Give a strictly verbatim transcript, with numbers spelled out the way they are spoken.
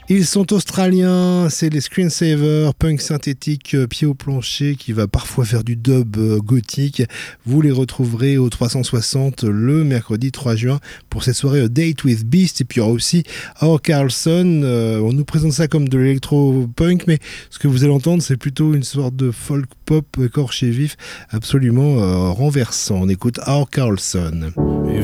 Ils sont australiens, c'est les Screensaver, punk synthétique, euh, pied au plancher, qui va parfois faire du dub euh, gothique. Vous les retrouverez au trois cent soixante le mercredi trois juin pour cette soirée A Date with Beast. Et puis il y aura aussi Our Carlson. Euh, on nous présente ça comme de l'électro-punk, mais ce que vous allez entendre, c'est plutôt une sorte de folk-pop écorché vif, absolument euh, renversant. On écoute Our Carlson.